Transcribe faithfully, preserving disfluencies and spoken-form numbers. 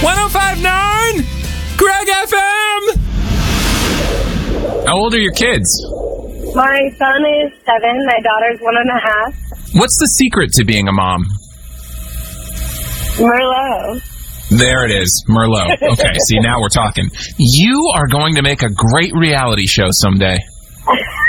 one oh five point nine Greg F M! How old are your kids? My son is seven. My daughter's one and a half. What's the secret to being a mom? Merlot. There it is, Merlot. Okay, see, now we're talking. You are going to make a great reality show someday.